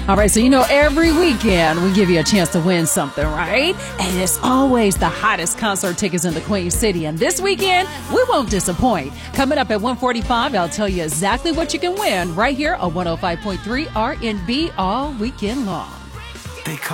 All right, so every weekend we give you a chance to win something, right? And it's always the hottest concert tickets in the Queen City. And this weekend, we won't disappoint. Coming up at 1:45, I'll tell you exactly what you can win right here on 105.3 RNB all weekend long.